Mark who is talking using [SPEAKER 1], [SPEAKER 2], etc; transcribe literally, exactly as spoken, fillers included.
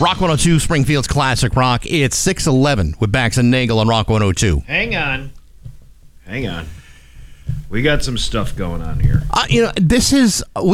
[SPEAKER 1] Rock one oh two, Springfield's Classic Rock. It's six eleven with Bax and Nagel on Rock one oh two.
[SPEAKER 2] Hang on. Hang on. We got some stuff going on here.
[SPEAKER 1] Uh, you know, this is... we.